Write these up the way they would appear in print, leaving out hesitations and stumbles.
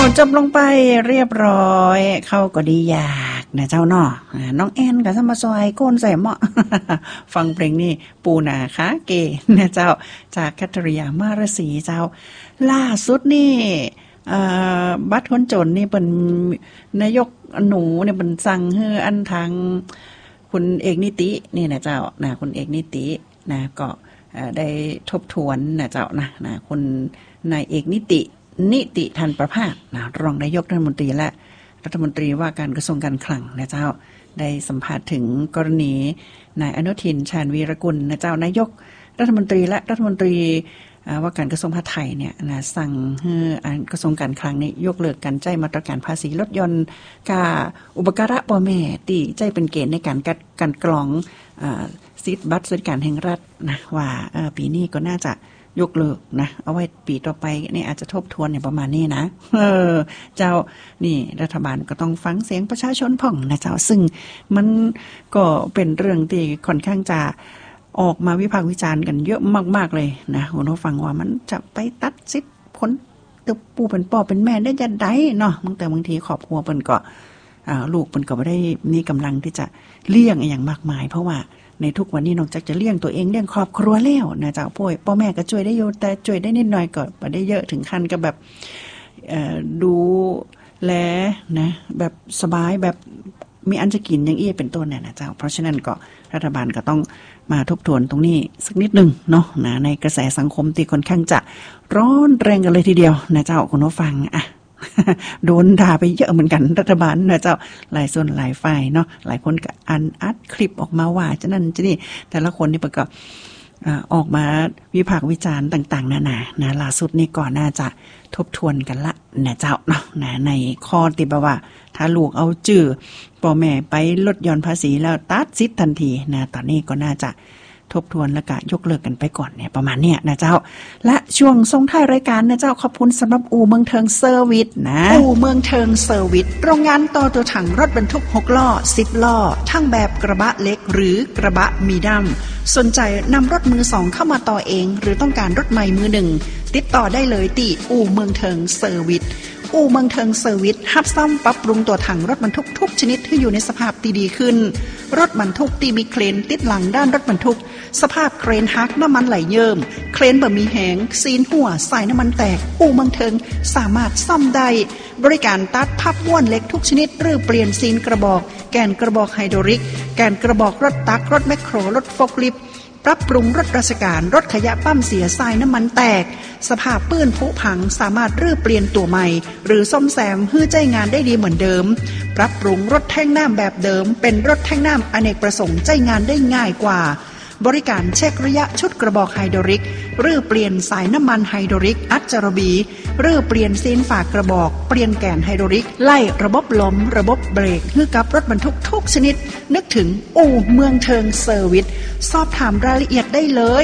จบลงไปเรียบร้อยเข้าก็ดีอยากนะเจ้าเนาะน้องแอนกับสมาซอยโกนใส่เหมาะ ฟังเพลงนี้ปูนาคะเกนะเจ้าจากแคทริยามารสีเจ้าล่าสุดนี่บัตรคนจนนี่เป็นนายกหนูเนี่ยเป็นสั่งให้อันทางคุณเอกนิตินี่นะเจ้านะคุณเอกนิตินะก็ได้ทบทวนนะเจ้านะคุณนายเอกนิติทันประภาสนะรองนายกรัฐมนตรีและรัฐมนตรีว่าการกระทรวงการคลังนะเจ้าได้สัมภาษณ์ถึงกรณีนายอนุทินชาญวีรกุลนะเจ้านายกรัฐมนตรีและรัฐมนตรีว่าการกระทรวงพาณิชย์เนี่ยนะสั่งให้กระทรวงการคลังนี่ยกเลิกการใช้มาตรการภาษีรถยนต์ค่าอุปการะพ่อแม่ที่ใช้เป็นเกณฑ์ในการกรองสิทธิบัตรสวัสดิการแห่งรัฐนะว่าปีนี้ก็น่าจะยกเลิกนะเอาไว้ปีต่อไปนี่อาจจะทบทวนอย่างประมาณนี้นะเจ้านี่รัฐบาลก็ต้องฟังเสียงประชาชนพ่องนะเจ้าซึ่งมันก็เป็นเรื่องที่ค่อนข้างจะออกมาวิพากษ์วิจารณ์กันเยอะมากๆเลยนะคุณผู้ฟังว่ามันจะไปตัดสิทธิ์ผลตัวปูเป็นป่อเป็นแม่ได้ยันใดเนาะบางทีครอบครัวเปิ้นก็ลูกเปิ้นก็ไม่ได้มีกำลังที่จะเลี้ยงอย่างมากมายเพราะว่าในทุกวันนี้นอกจากจะเลี้ยงตัวเองเลี้ยงครอบครัวแล้วนะเจ้าพ่อแม่ก็ช่วยได้อยู่แต่ช่วยได้นิดหน่อยก็ไม่ได้เยอะถึงขั้นกับแบบดูแลนะแบบสบายแบบมีอันจะกินอย่างอี้เป็นต้นเนี่ยนะเจ้าเพราะฉะนั้นก็รัฐบาลก็ต้องมาทบทวนตรงนี้สักนิดนึงเนาะนะในกระแสสังคมที่ค่อนข้างจะร้อนแรงกันเลยทีเดียวนะเจ้าคุณผู้ฟังอ่ะ โดนด่าไปเยอะเหมือนกันรัฐบาลนะเจ้าหลายส่วนหลายฝ่ายเนาะหลายคนก็อัดคลิปออกมาว่าจะนั่นจะนี่แต่ละคนนี่ประกอบออกมาวิพากษ์วิจารณ์ต่างๆนานานะล่าสุดนี่ก่อนน่าจะทบทวนกันละนะเจ้าเนาะนะในข้อที่แบบว่าถ้าลูกเอาจื่อพ่อแม่ไปลดหย่อนภาษีแล้วตัดสิทธิ์ทันทีนะตอนนี้ก็น่าจะทบทวนแล้วก็ยกเลิกกันไปก่อนเนี่ยประมาณเนี้ยนะเจ้าและช่วงส่งท้ายรายการนะเจ้าขอบคุณสำหรับอู่เมืองเทิงเซอร์วิสนะอู่เมืองเทิงเซอร์วิสโรงงานต่อตัวถังรถบรรทุก6ล้อ10ล้อทั้งแบบกระบะเล็กหรือกระบะมีดั้มสนใจนำรถมือ2เข้ามาต่อเองหรือต้องการรถใหม่มือหนึ่งติดต่อได้เลยที่อู่เมืองเทิงเซอร์วิสอู่เมืองเทิงเซอร์วิสรับซ่อมปรับปรุงตัวถังรถบรรทุกทุกชนิดให้อยู่ในสภาพที่ดีขึ้นรถบรรทุกที่มีเครนติดหลังด้านรถบรรทุกสภาพเครนหักน้ำมันไหลเยิ้มเครนบ่มีแหงซีนหัวสายน้ำมันแตกอู่เมืองเทิงสามารถซ่อมได้บริการตัดพับม้วนเหล็กทุกชนิดหรือเปลี่ยนซีนกระบอกแกนกระบอกไฮดรอลิกแกนกระบอกรถตักรถแมคโครรถโฟล์คลิฟต์ปรับปรุงรถราชการรถขยะปั้มเสียทรายน้ำมันแตกสภาพปื้นผุพังสามารถรื้อเปลี่ยนตัวใหม่หรือซ่อมแซมให้ใจงานได้ดีเหมือนเดิมปรับปรุงรถแท่งน้ำแบบเดิมเป็นรถแท่งน้ำอเนกประสงค์ใจงานได้ง่ายกว่าบริการเช็คระยะชุดกระบอกไฮดรอลิกรื้อเปลี่ยนสายน้ำมันไฮดรอลิกอัดจารบีรื้อเปลี่ยนซีนฝากระบอกเปลี่ยนแกนไฮดรอลิกไล่ระบบลมระบบเบรกให้กับรถบรรทุกทุกชนิดนึกถึงอู่เมืองเทิงเซอร์วิสสอบถามรายละเอียดได้เลย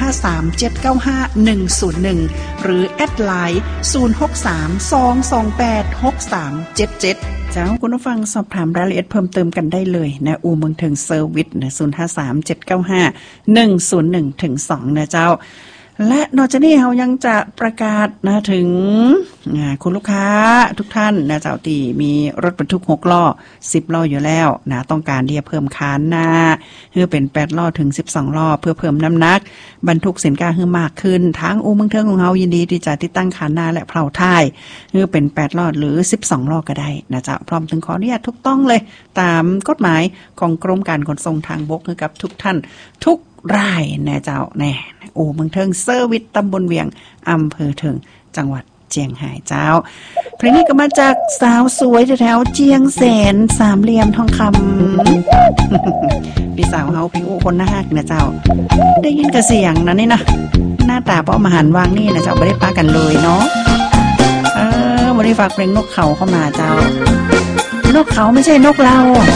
053-795-101หรือแอดไลน์063-228-6377เจ้าคุณผู้ฟังสอบถามรายละเอียดเพิ่มเติมกันได้เลยนะอู่เมืองเทิงเซอร์วิสนะ053-795-101-2นะเจ้าและนอกจากนี้เรายังจะประกาศนะถึงคุณลูกค้าทุกท่านนะเจ้าที่มีรถบรรทุก6ล้อ10ล้ออยู่แล้วนะต้องการที่จะเพิ่มคานหน้าเพื่อเป็น8ล้อถึง12ล้อเพื่อเพิ่มน้ำหนักบรรทุกสินค้าให้มากขึ้นทางอู่เมืองเทิงของเรายินดีที่จะติดตั้งคานหน้าและเพลาท้ายเพื่อเป็น8ล้อหรือ12ล้อก็ได้นะเจ้าพร้อมถึงขออนุญาตถูกต้องเลยตามกฎหมายของกรมการขนส่งทางบกให้กับทุกท่านทุกรายนะเจ้าแน่อู่เมืองเทิงเซอร์วิสตำบลเวียงอำเภอเทิงจังหวัดเจียงไฮ้เจ้าเพลงนี้ก็มาจากสาวสวยแถวเจียงแสนสามเหลี่ยมทองคำพี่สาวเฮาพี่อู่คนน่าฮักนะเจ้าได้ยินกระเสียงนะนี่นะหน้าตาเป้ามาหันวางนี่นะเจ้าไม่ได้ปากันเลยเนาะวันนี้ฝากเพลงนกเขาเข้ามาเจ้านกเขาไม่ใช่นกเรา